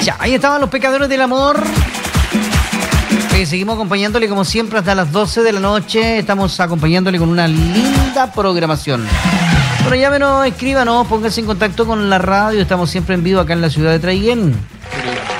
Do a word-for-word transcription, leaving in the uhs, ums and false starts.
Ya, ahí estaban los pecadores del amor. Eh, seguimos acompañándole como siempre hasta las doce de la noche. Estamos acompañándole con una linda programación. Bueno, llámenos, escríbanos, pónganse en contacto con la radio. Estamos siempre en vivo acá en la ciudad de Traiguén.